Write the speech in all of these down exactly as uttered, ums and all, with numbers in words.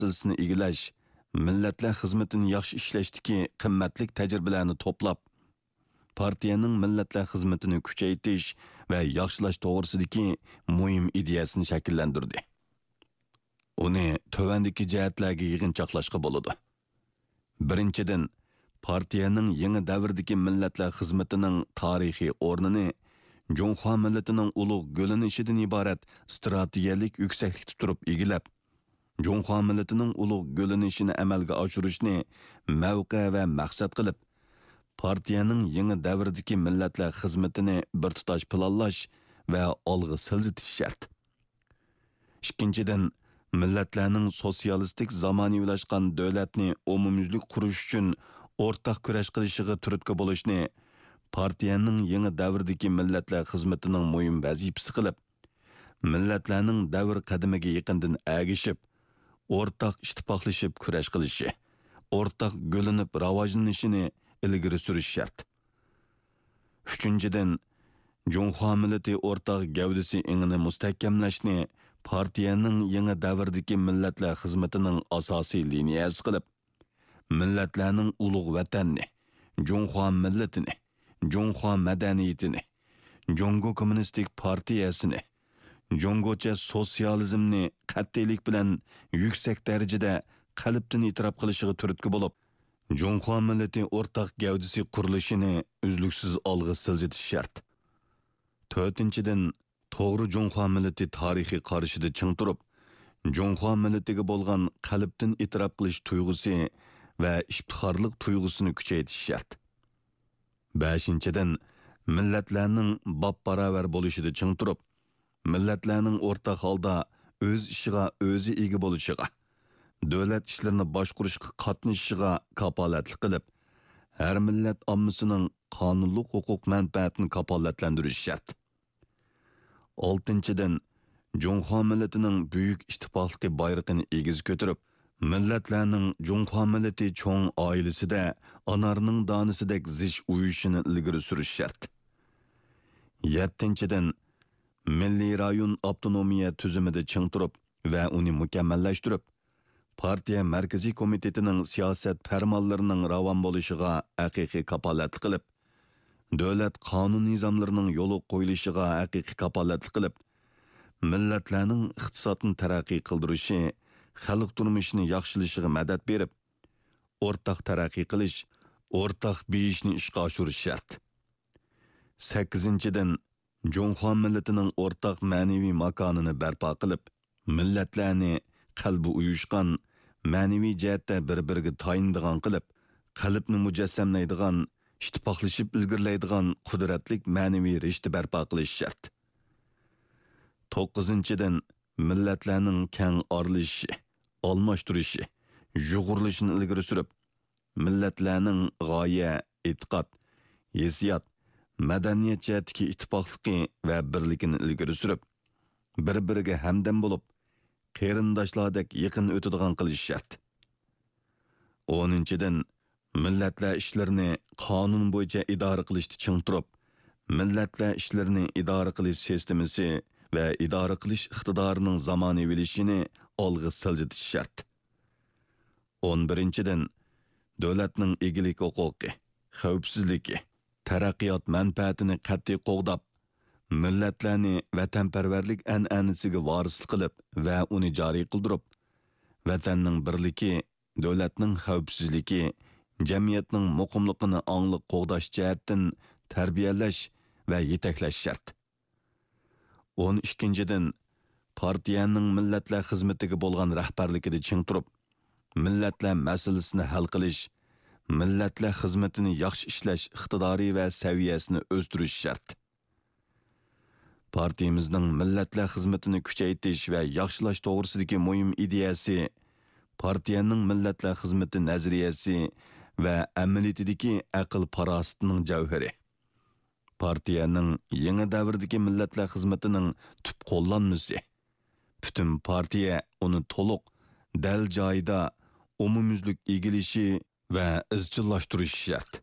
silsini egilash, millatlar xizmatini yaxshi ishlashdagi qimmatli tajribalarni to'plab, partiyaning millatlar xizmatini kuchaytirish va yaxshilash to'g'risidagi muhim ideyasini shakllantirdi. Uni tövandagi jihatlarga yig'inchoqlashga bo'ladi. Birinchidan, partiyaning yangi davrdagi millatlar xizmatining tarixiy o'rnini Jonghua millatining ulug' go'linishidan iborat strategiyalik yuksaklikda turib egilab, Jonghua millatining ulug' go'linishini amalga oshirishni mavqe va maqsad qilib, partiyaning yangi davrdagi millatlar xizmatini bir tutash planlash va olg'a siljitish shart. Ikkinchidan, millatlarning sotsialistik zamonaviylashgan davlatni umumyuzlik qurish uchun o'rtaq kurash qilishiga turtki bo'lishni partiyaning yangi davrdagi millatlar xizmatining muhim vazifasi qilib, millatlarning davr qadimiga yaqindan agishib, o'rtaq ittifoqlashib kurash qilishi, o'rtaq go'linib rivojlanishini ilgari surish shart. Uchinchidan, Jonghua millati o'rtaq gavdasi ingini mustahkamlashni partiyaning yangi davrdagi millatlar xizmatining asosiy liniyasi qilib, millatlarning ulug' vatanni, Jonghua millatini, Jonghua madaniyatini, Jongo kommunistik partiyasini, Jongocha sotsializmni qat'iylik bilan yuksak darajada qalbdan e'tirof qilishiga turtki bo'lib, Jonghua millati o'rtaq gavdasi qurilishini uzluksiz olg'a siljitish shart. To'rtinchidan, to'g'ri Jonghua millati tarixiy qarashida ching turib, Jonghua millatiga bo'lgan qalbdan e'tirof qilish tuyg'usi va iftixorlik tuyg'usini kuchaytirish shart. Beshinchidan, millatlarning bab-baravar bo'lishida ching turib, millatlarning o'rtaq holda o'z ishiga o'zi ega bo'lishiga, davlat ishlarini boshqarishga qatnashishiga kapolatlik qilib, har millat ommasining qonunli huquq manfaatini kapolatlantirish shart. Oltinchidan, Jonghua millatining buyuk ittifoqligi bayrog'ini egiz ko'tarib, millatlarning Jonghua millati cho'ng oilasida anarning donisidek zish uyushini ilgari surish shart. Yettinchidan, milliy rayon avtonomiya tuzumida ching turib va uni mukammallashtirib, partiya markaziy komitetining siyosat farmonlarining ravon bo'lishiga haqiqiy kapolatlik qilib, davlat qonun nizomlarining yo'li qo'yilishiga haqiqiy kapolatlik qilib, millatlarning iqtisodini taraqqiy qildirishi, xalq turmushini yaxshilashiga madad berib, o'rtaq taraqqiy qilish, o'rtaq beyishni ishga oshirish shart. sakkizinchidan, Jonghua millatining o'rtaq ma'naviy makonini barpo qilib, millatlarni qalbi uyushgan, ma'naviy jihatda bir-biriga tayindigan qilib, qalbni mujassamlaydigan, ittifoqlashib ilgirlaydigan qudratlik ma'naviy rishta barpo qilish shart. to'qqizinchidan, millatlarning keng orlishishi, almashtirishi, yug'urilishini ilgari surib, millatlarning g'oya, e'tiqod, hissiyot, madaniyat jihatdagi ittifoqligi va birligini ilgari surib, bir-biriga hamdam bo'lib, qarindoshlardek yaqin o'tadigan qilish shart. o'ninchidan, millatlar ishlarini qonun bo'yicha idora qilishda ching turib, millatlar ishlarini idora qilish sistemasi va idora qilish iqtidorining zamonaviylashishini olg'a siljitish shart. o'n birinchidan, davlatning egilik huquqi, xavfsizligi, taraqqiyot manfaatini qat'iy qo'g'dab, millatlarni vatanparvarlik an'anasiga vorislik qilib va uni joriy qildirib, vatanning birligi, davlatning xavfsizligi, jamiyatning muqimligini angliq qo'g'dash jihatdan tarbiyalash va yetaklash shart. o'n ikkinchidan, partiyaning millatlar xizmatiga bo'lgan rahbarligida ching turib, millatlar masalasini hal qilish, millatlar xizmatini yaxshi ishlash iqtidori va saviyasini o'stirish shart. Partiyamizning millatlar xizmatini kuchaytirish va yaxshilash to'g'risidagi muhim ideyasi, partiyaning millatlar xizmati nazariyasi va amaliyotidagi aql farosatining javhari. Partiyaning yangi davrdagi millatlar xizmatining tub qo'llanmasi. Butun partiya uni to'liq, dal joyida umumyuzlik egilishi va izchillashtirish shart.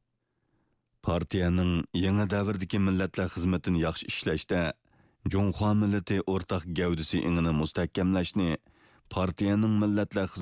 Partiyaning yangi davrdagi millatlar xizmatini yaxshi ishlashda Jonghua millati o'rtaq gavdasi ingini mustahkamlashni partiyaning millatlar